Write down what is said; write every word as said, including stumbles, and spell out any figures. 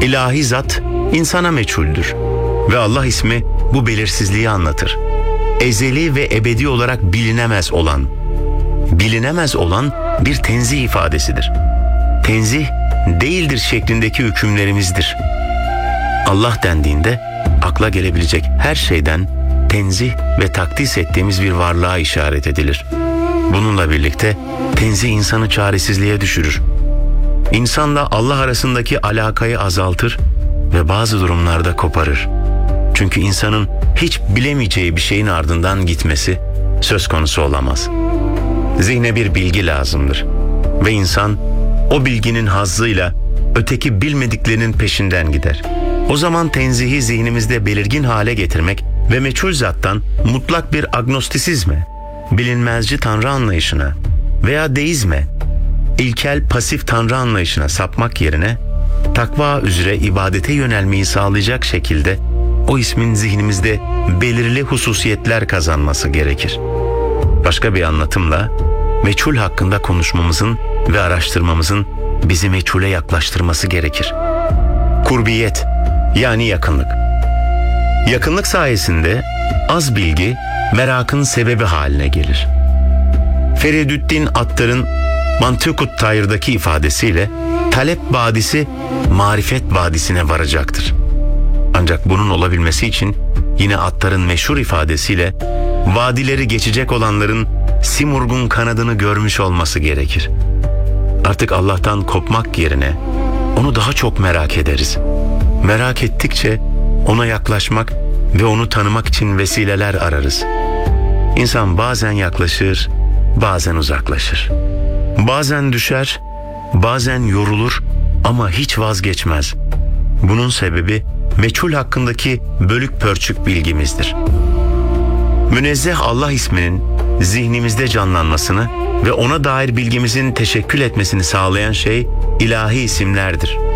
İlahi zat insana meçhuldür ve Allah ismi bu belirsizliği anlatır. Ezeli ve ebedi olarak bilinemez olan, bilinemez olan bir tenzih ifadesidir. Tenzih değildir şeklindeki hükümlerimizdir. Allah dendiğinde akla gelebilecek her şeyden tenzih ve takdis ettiğimiz bir varlığa işaret edilir. Bununla birlikte tenzih insanı çaresizliğe düşürür. İnsanla Allah arasındaki alakayı azaltır ve bazı durumlarda koparır. Çünkü insanın hiç bilemeyeceği bir şeyin ardından gitmesi söz konusu olamaz. Zihne bir bilgi lazımdır ve insan o bilginin hazzıyla öteki bilmediklerinin peşinden gider. O zaman tenzihi zihnimizde belirgin hale getirmek ve meçhul zattan mutlak bir agnostisizme, bilinmezci tanrı anlayışına veya deizme, ilkel pasif tanrı anlayışına sapmak yerine takva üzere ibadete yönelmeyi sağlayacak şekilde o ismin zihnimizde belirli hususiyetler kazanması gerekir. Başka bir anlatımla meçhul hakkında konuşmamızın ve araştırmamızın bizi meçhule yaklaştırması gerekir. Kurbiyet yani yakınlık. Yakınlık sayesinde az bilgi merakın sebebi haline gelir. Feridüddin Attar'ın Mantıkut Tayr'daki ifadesiyle talep vadisi marifet vadisine varacaktır. Ancak bunun olabilmesi için yine Attar'ın meşhur ifadesiyle vadileri geçecek olanların simurgun kanadını görmüş olması gerekir. Artık Allah'tan kopmak yerine onu daha çok merak ederiz. Merak ettikçe ona yaklaşmak ve onu tanımak için vesileler ararız. İnsan bazen yaklaşır, bazen uzaklaşır. Bazen düşer, bazen yorulur ama hiç vazgeçmez. Bunun sebebi meçhul hakkındaki bölük pörçük bilgimizdir. Münezzeh Allah isminin zihnimizde canlanmasını ve ona dair bilgimizin teşekkül etmesini sağlayan şey ilahi isimlerdir.